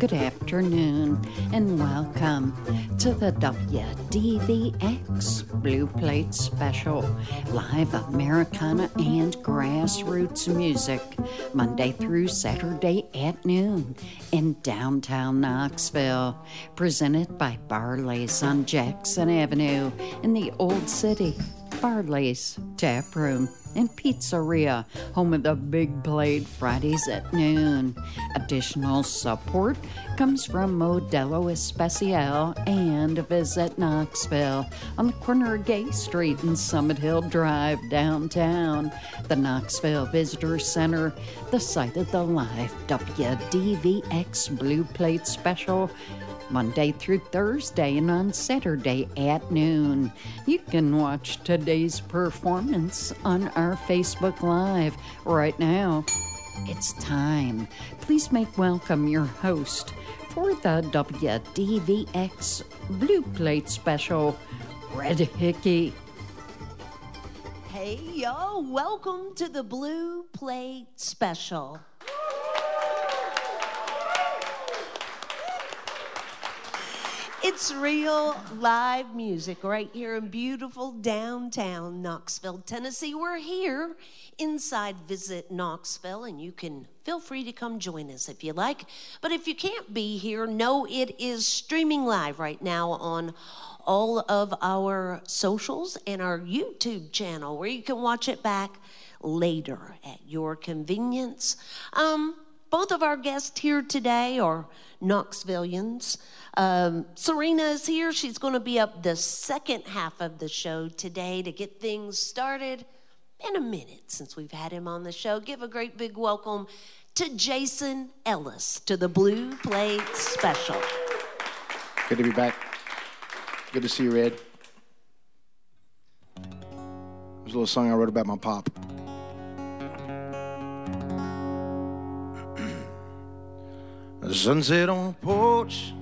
good afternoon, and welcome to the WDVX Blue Plate Special, live Americana and grassroots music, Monday through Saturday at noon in downtown Knoxville, presented by Barley's on Jackson Avenue in the Old City. Barley's Tap Room and Pizzeria, home of the Big Plate Fridays at noon. Additional support comes from Modelo Especial and Visit Knoxville on the corner of Gay Street and Summit Hill Drive downtown. The Knoxville Visitor Center, the site of the live WDVX Blue Plate Special, Monday through Thursday and on Saturday at noon. You can watch today's performance on our Facebook Live right now. It's time. Please make welcome your host for the WDVX Blue Plate Special, Red Hickey. Hey, y'all. Welcome to the Blue Plate Special. It's real live music right here in beautiful downtown Knoxville, Tennessee. We're here inside Visit Knoxville, and you can feel free to come join us if you like. But if you can't be here, know it is streaming live right now on all of our socials and our YouTube channel, where you can watch it back later at your convenience. Both of our guests here today are Knoxvillians. Serena is here. She's going to be up the second half of the show today to get things started in a minute since we've had him on the show. Give a great big welcome to Jason Ellis to the Blue Plate Special. Good to be back. Good to see you, Red. There's a little song I wrote about my pop. The sunset on the porch,